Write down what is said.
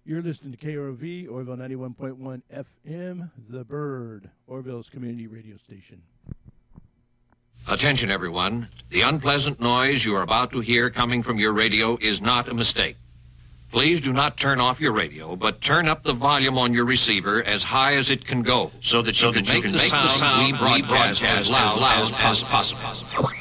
You're listening to KROV, Orville 91.1 FM, The Bird, Orville's community radio station. Attention, everyone. The unpleasant noise you are about to hear coming from your radio is not a mistake. Please do not turn off your radio, but turn up the volume on your receiver as high as it can go so that you can make the sound we broadcast as loud as possible.